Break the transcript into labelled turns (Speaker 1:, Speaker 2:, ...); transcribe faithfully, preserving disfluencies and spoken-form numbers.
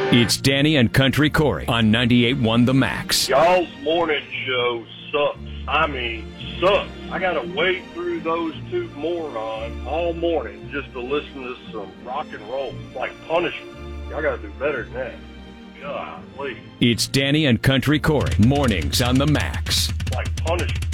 Speaker 1: It's Danny and Country Corey on ninety-eight point one The Max.
Speaker 2: Y'all's morning show sucks. I mean, sucks. I got to wade through those two morons all morning just to listen to some rock and roll. It's like punishment. Y'all got to do better than that. God, please.
Speaker 1: It's Danny and Country Corey, mornings on The Max.
Speaker 2: It's like punishment.